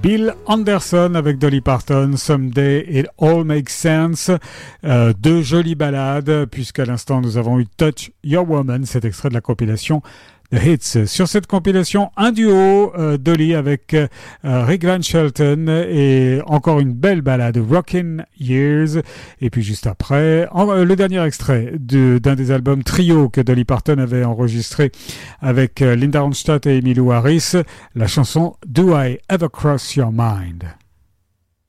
Bill Anderson avec Dolly Parton, Someday It All Makes Sense. Deux jolies ballades, puisqu'à l'instant nous avons eu Touch Your Woman, cet extrait de la compilation The Hits. Sur cette compilation, un duo, Dolly avec Rick Van Shelton, et encore une belle ballade, Rockin' Years. Et puis juste après, le dernier extrait d'un des albums trio que Dolly Parton avait enregistré avec Linda Ronstadt et Emmylou Harris, la chanson Do I Ever Cross Your Mind.